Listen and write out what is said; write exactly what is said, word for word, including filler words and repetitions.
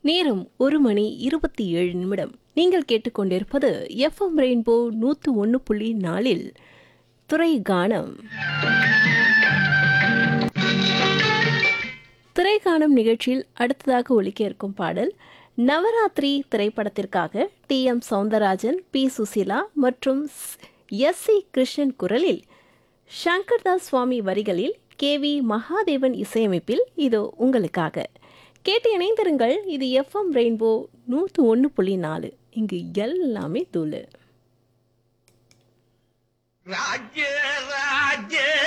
நேரம் ஒரு மணி இருபத்தி ஏழு நிமிடம். நீங்கள் கேட்டுக்கொண்டிருப்பது எஃப்எம் ரெயின்போ நூற்று ஒன்று புள்ளி நாலில் துறைகானம். துறைகானம் நிகழ்ச்சியில் அடுத்ததாக ஒலிக்க இருக்கும் பாடல் நவராத்திரி திரைப்படத்திற்காக D M Soundararajan, B Susheela மற்றும் எஸ் சி கிருஷ்ணன் குரலில், சங்கர்தாஸ் சுவாமி வரிகளில், கே வி மகாதேவன் இசையமைப்பில் இதோ உங்களுக்காக. கேட்டு இணைந்திருங்கள். இது எஃப்எம் ரெயின்போ நூற்று ஒன்று புள்ளி நாலு. இங்கு எல்லாமே தூளு. ராஜ ராஜ